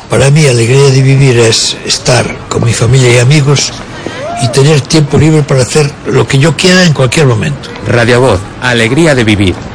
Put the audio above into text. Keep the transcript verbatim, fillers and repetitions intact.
Para mí, alegría de vivir es estar con mi familia y amigos y tener tiempo libre para hacer lo que yo quiera en cualquier momento. Radio Voz, alegría de vivir.